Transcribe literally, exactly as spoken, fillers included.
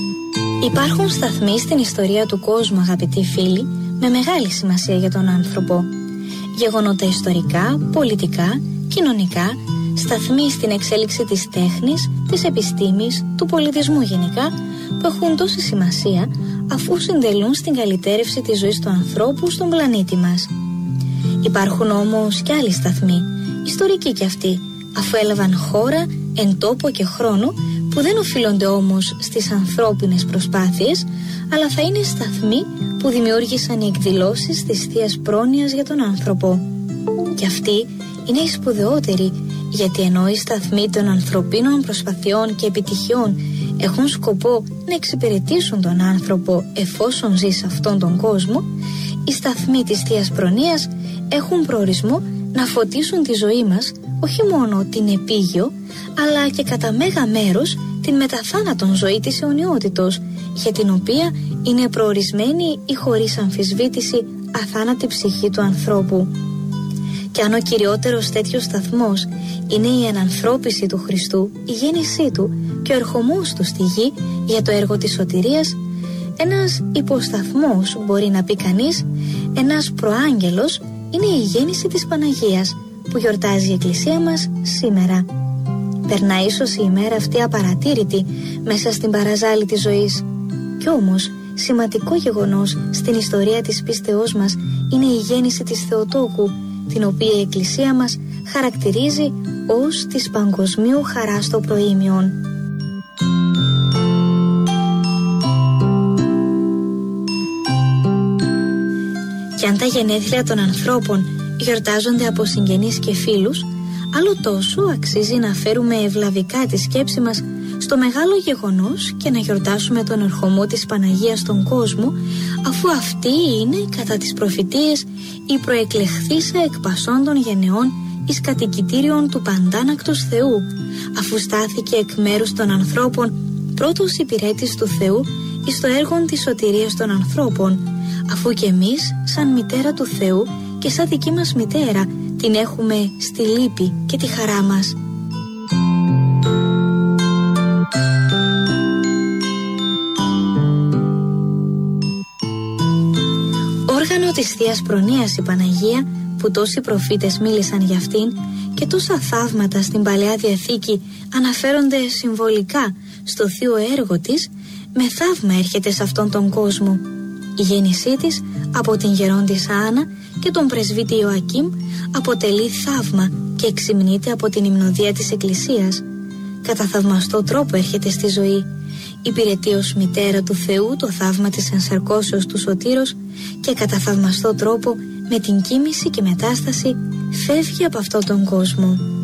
Υπάρχουν σταθμοί στην ιστορία του κόσμου, αγαπητοί φίλοι, με μεγάλη σημασία για τον άνθρωπο. Γεγονότα ιστορικά, πολιτικά, κοινωνικά, σταθμοί στην εξέλιξη της τέχνης, της επιστήμης, του πολιτισμού γενικά, που έχουν τόση σημασία αφού συντελούν στην καλυτέρευση της ζωής του ανθρώπου στον πλανήτη μας. Υπάρχουν όμως και άλλοι σταθμοί, ιστορικοί κι αυτοί, αφού έλαβαν χώρα εν τόπο και χρόνο, που δεν οφείλονται όμως στις ανθρώπινες προσπάθειες, αλλά θα είναι σταθμοί που δημιούργησαν οι εκδηλώσεις της Θείας Πρόνοιας για τον άνθρωπο. Και αυτοί είναι οι σπουδαιότεροι, γιατί ενώ οι σταθμοί των ανθρωπίνων προσπαθειών και επιτυχιών έχουν σκοπό να εξυπηρετήσουν τον άνθρωπο εφόσον ζει σε αυτόν τον κόσμο, οι σταθμοί της Θείας Προνοίας έχουν προορισμό να φωτίσουν τη ζωή μας, όχι μόνο την επίγειο, αλλά και κατά μέγα μέρος την μεταθάνατον ζωή της αιωνιότητος, για την οποία είναι προορισμένη η χωρίς αμφισβήτηση αθάνατη ψυχή του ανθρώπου. Και αν ο κυριότερος τέτοιος σταθμός είναι η ενανθρώπιση του Χριστού, η γέννησή του και ο ερχομός του στη γη για το έργο της σωτηρίας, ένας υποσταθμός, μπορεί να πει κανείς, ένας προάγγελος, είναι η γέννηση της Παναγίας που γιορτάζει η Εκκλησία μας σήμερα. Περνά ίσως η ημέρα αυτή απαρατήρητη μέσα στην παραζάλη της ζωής. Κι όμως σημαντικό γεγονός στην ιστορία της πίστεώς μας είναι η γέννηση της Θεοτόκου, την οποία η Εκκλησία μας χαρακτηρίζει ως της παγκοσμίου χαράς το προήμιον. Και αν τα γενέθλια των ανθρώπων γιορτάζονται από συγγενείς και φίλους, άλλο τόσο αξίζει να φέρουμε ευλαβικά τη σκέψη μας στο μεγάλο γεγονός και να γιορτάσουμε τον ερχομό της Παναγίας στον κόσμο, αφού αυτή είναι κατά τις προφητείες η προεκλεχθήσα εκ πασών των γενεών εις κατοικητήριον του παντάνακτος Θεού, αφού στάθηκε εκ μέρους των ανθρώπων πρώτος υπηρέτης του Θεού εις το έργο της σωτηρίας των ανθρώπων, αφού και εμείς σαν μητέρα του Θεού και σαν δική μας μητέρα την έχουμε στη λύπη και τη χαρά μας. Όργανο της Θείας Προνοίας η Παναγία, που τόσοι προφήτες μίλησαν για αυτήν και τόσα θαύματα στην Παλαιά Διαθήκη αναφέρονται συμβολικά στο θείο έργο της, με θαύμα έρχεται σε αυτόν τον κόσμο. Η γέννησή της από την γερόντισσα Άννα και τον πρεσβύτη Ιωακήμ αποτελεί θαύμα και εξυμνείται από την υμνοδία της Εκκλησίας. Κατά θαυμαστό τρόπο έρχεται στη ζωή. Υπηρετεί ως μητέρα του Θεού το θαύμα της ενσαρκώσεως του Σωτήρος και κατά θαυμαστό τρόπο με την κοίμηση και μετάσταση φεύγει από αυτόν τον κόσμο.